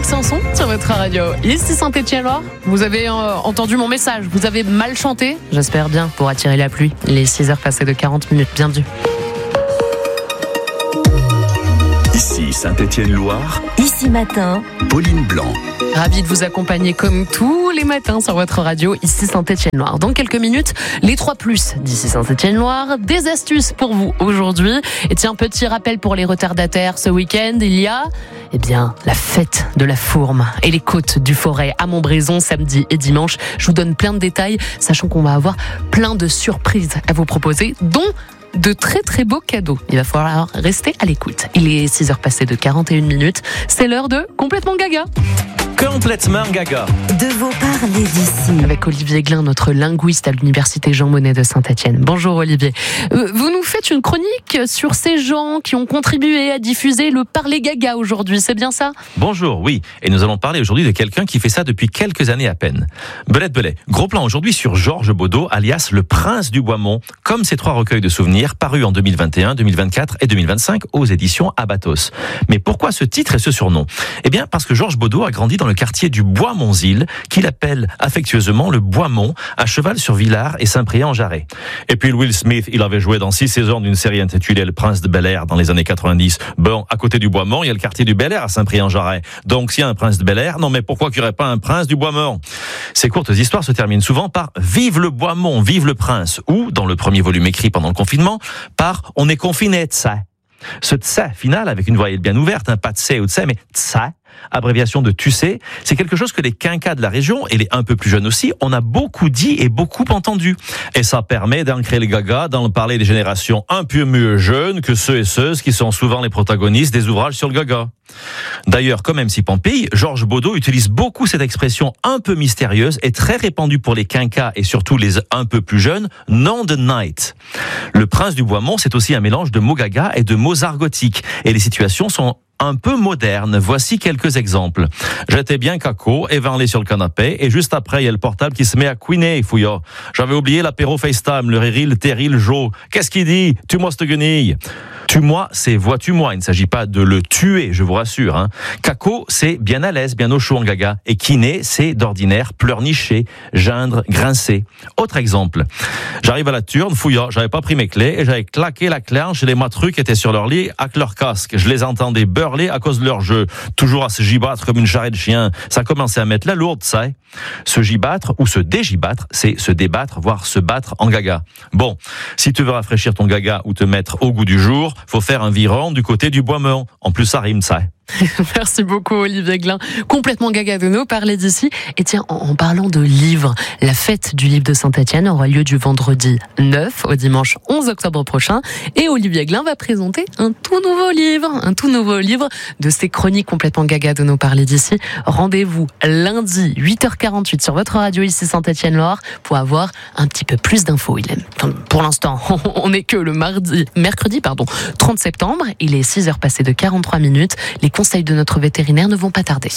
Sanson sur votre radio. Ici Saint-Étienne-Loire, vous avez entendu mon message, vous avez mal chanté, j'espère bien, pour attirer la pluie. Les 6h passées de 40 minutes, bienvenue. Ici Saint-Étienne-Loire. Ici Matin, Pauline Blanc. Ravi de vous accompagner comme tous les matins sur votre radio, ici Saint-Étienne-Loire. Dans quelques minutes, les 3+ d'ici Saint-Étienne-Loire. Des astuces pour vous aujourd'hui. Et tiens, petit rappel pour les retardataires. Ce week-end, il y a, la fête de la Fourme et les côtes du Forêt à Montbrison, samedi et dimanche. Je vous donne plein de détails, sachant qu'on va avoir plein de surprises à vous proposer, dont de très très beaux cadeaux. Il va falloir rester à l'écoute. Il est 6h passées de 41 minutes. C'est l'heure de Complètement Gaga. Complètement gaga. de vos parler d'ici. Avec Olivier Glin, notre linguiste à l'université Jean Monnet de Saint-Étienne. Bonjour Olivier. Vous nous faites une chronique sur ces gens qui ont contribué à diffuser le parler gaga aujourd'hui, c'est bien ça ? Bonjour, oui. Et nous allons parler aujourd'hui de quelqu'un qui fait ça depuis quelques années à peine. Belette Belay. Gros plan aujourd'hui sur Georges Baudot, alias le Prince du Bois-Mont, comme ces 3 recueils de souvenirs parus en 2021, 2024 et 2025 aux éditions Abatos. Mais pourquoi ce titre et ce surnom ? Eh bien, parce que Georges Baudot a grandi dans le quartier du Bois-Montzil, qu'il appelle affectueusement le Bois-Mont, à cheval sur Villars et Saint-Priest-en-Jarret. Et puis Will Smith, il avait joué dans 6 saisons d'une série intitulée Le Prince de Bel-Air dans les années 90. Bon, à côté du Bois-Mont, il y a le quartier du Bel-Air à Saint-Priest-en-Jarret. Donc s'il y a un Prince de Bel-Air, non mais pourquoi qu'il n'y aurait pas un Prince du Bois-Mont ? Ces courtes histoires se terminent souvent par « Vive le Bois-Mont, vive le Prince » ou, dans le premier volume écrit pendant le confinement, par « On est confiné, tsa ». Ce tsa final, avec une voyelle bien ouverte, pas tsa ou tsa, mais tsa, abréviation de tu sais, c'est quelque chose que les quinquas de la région, et les un peu plus jeunes aussi, on a beaucoup dit et beaucoup entendu. Et ça permet d'ancrer les gagas dans le parler des générations un peu mieux jeunes que ceux et ceuses qui sont souvent les protagonistes des ouvrages sur le gaga. D'ailleurs, comme MC Pampille, Georges Baudot utilise beaucoup cette expression un peu mystérieuse et très répandue pour les quinquas et surtout les un peu plus jeunes, nom de night. Le Prince du Bois-Mont, c'est aussi un mélange de mots gaga et de mots argotiques. Et les situations sont un peu moderne. Voici quelques exemples. J'étais bien caco, évanlé sur le canapé, et juste après, il y a le portable qui se met à couiner, fouillard. J'avais oublié l'apéro FaceTime, le riri, le terri, le jo. Qu'est-ce qu'il dit ? Tue-moi cette guenille. Tue-moi, c'est vois-tu-moi. Il ne s'agit pas de le tuer, je vous rassure. Caco, c'est bien à l'aise, bien au chaud en gaga. Et kiné, c'est d'ordinaire pleurnicher, geindre, grincer. Autre exemple. J'arrive à la turne, fouillat, j'avais pas pris mes clés et j'avais claqué la clé chez les matrus qui étaient sur leur lit avec leur casque. Je les entendais beurler à cause de leur jeu. Toujours à se gibattre comme une charrette de chien. Ça commençait à mettre la lourde, ça. Se gibattre ou se dégibattre, c'est se débattre, voire se battre en gaga. Bon, si tu veux rafraîchir ton gaga ou te mettre au goût du jour, faut faire un viron du côté du Bois-Mont. En plus, ça rime, ça. Merci beaucoup Olivier Glin. Complètement gaga de nous parler d'ici. Et tiens, en parlant de livres, la fête du livre de Saint-Étienne aura lieu du vendredi 9 au dimanche 11 octobre prochain. Et Olivier Glin va présenter un tout nouveau livre de ses chroniques complètement gaga de nous parler d'ici. Rendez-vous lundi 8h48 sur votre radio ici Saint-Étienne-Loire pour avoir un petit peu plus d'infos. Pour l'instant, on n'est que le mercredi 30 septembre. Il est 6h passées de 43 minutes. Les conseils de notre vétérinaire ne vont pas tarder.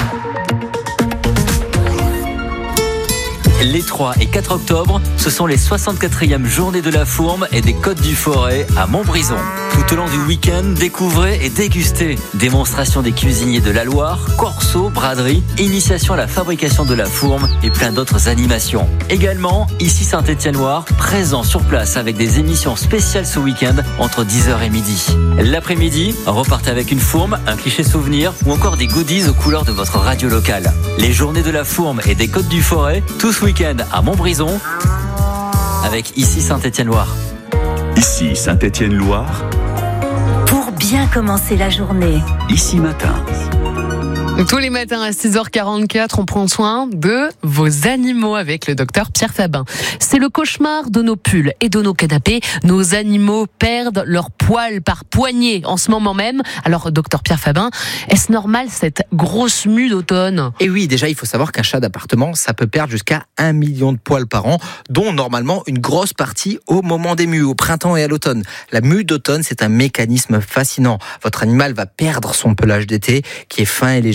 Les 3 et 4 octobre, ce sont les 64e journées de la Fourme et des Côtes du Forêt à Montbrison. Tout au long du week-end, découvrez et dégustez. Démonstration des cuisiniers de la Loire, corso, braderie, initiation à la fabrication de la Fourme et plein d'autres animations. Également, ici Saint-Étienne-Loire, présent sur place avec des émissions spéciales ce week-end entre 10h et midi. L'après-midi, repartez avec une fourme, un cliché souvenir ou encore des goodies aux couleurs de votre radio locale. Les journées de la Fourme et des Côtes du Forêt, tout ce week-end à Montbrison, avec ici Saint-Étienne-Loire. Ici Saint-Étienne-Loire. Pour bien commencer la journée. Ici Matin. Tous les matins à 6h44, on prend soin de vos animaux avec le docteur Pierre Fabin. C'est le cauchemar de nos pulls et de nos canapés. Nos animaux perdent leurs poils par poignée en ce moment même. Alors, docteur Pierre Fabin, est-ce normal cette grosse mue d'automne ? Et oui, déjà, il faut savoir qu'un chat d'appartement, ça peut perdre jusqu'à 1 million de poils par an, dont normalement une grosse partie au moment des mues, au printemps et à l'automne. La mue d'automne, c'est un mécanisme fascinant. Votre animal va perdre son pelage d'été, qui est fin et léger,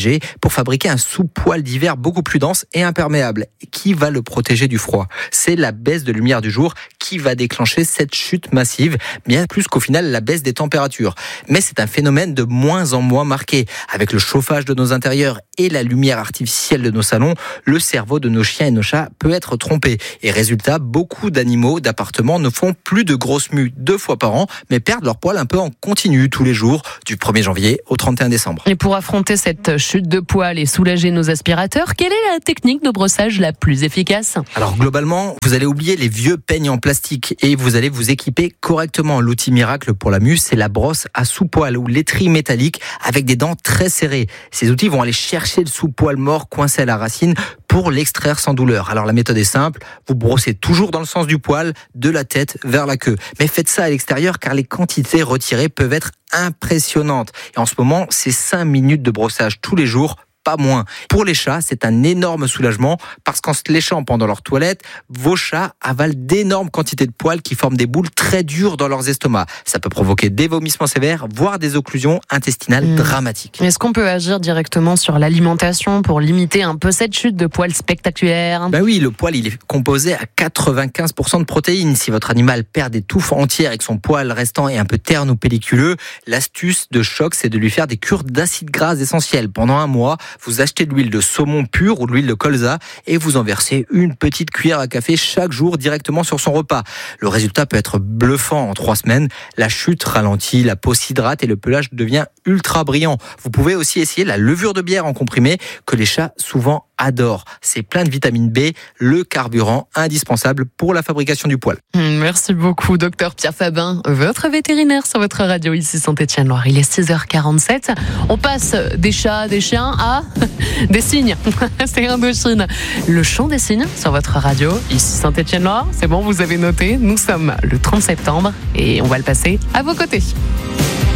allégé pour fabriquer un sous-poil d'hiver beaucoup plus dense et imperméable qui va le protéger du froid. C'est la baisse de lumière du jour qui va déclencher cette chute massive, bien plus qu'au final la baisse des températures. Mais c'est un phénomène de moins en moins marqué. Avec le chauffage de nos intérieurs et la lumière artificielle de nos salons, le cerveau de nos chiens et nos chats peut être trompé. Et résultat, beaucoup d'animaux d'appartement ne font plus de grosses mues 2 fois par an, mais perdent leur poil un peu en continu tous les jours, du 1er janvier au 31 décembre. Et pour affronter cette chute de poil et soulager nos aspirateurs, quelle est la technique de brossage la plus efficace ? Alors globalement, vous allez oublier les vieux peignes en plastique et vous allez vous équiper correctement. L'outil miracle pour la mue, c'est la brosse à sous-poil ou l'étrie métallique avec des dents très serrées. Ces outils vont aller chercher le sous-poil mort coincé à la racine pour l'extraire sans douleur. Alors la méthode est simple, vous brossez toujours dans le sens du poil, de la tête vers la queue. Mais faites ça à l'extérieur car les quantités retirées peuvent être impressionnantes. Et en ce moment, c'est 5 minutes de brossage tous les jours, pas moins. Pour les chats, c'est un énorme soulagement parce qu'en se léchant pendant leur toilette, vos chats avalent d'énormes quantités de poils qui forment des boules très dures dans leurs estomacs. Ça peut provoquer des vomissements sévères, voire des occlusions intestinales dramatiques. Est-ce qu'on peut agir directement sur l'alimentation pour limiter un peu cette chute de poils spectaculaire ? Ben oui, le poil, il est composé à 95% de protéines. Si votre animal perd des touffes entières et que son poil restant est un peu terne ou pelliculeux, l'astuce de choc, c'est de lui faire des cures d'acides gras essentiels. Pendant un mois, vous achetez de l'huile de saumon pure ou de l'huile de colza et vous en versez une petite cuillère à café chaque jour directement sur son repas. Le résultat peut être bluffant en 3 semaines. La chute ralentit, la peau s'hydrate et le pelage devient ultra brillant. Vous pouvez aussi essayer la levure de bière en comprimé que les chats souvent adorent. C'est plein de vitamine B, le carburant indispensable pour la fabrication du poil. Merci beaucoup, docteur Pierre Fabin, votre vétérinaire sur votre radio ici Saint-Étienne-Loire. Il est 6h47. On passe des chats, des chiens à des cygnes. C'est Indochine. Le chant des cygnes sur votre radio ici Saint-Étienne-Loire. C'est bon, vous avez noté. Nous sommes le 30 septembre et on va le passer à vos côtés.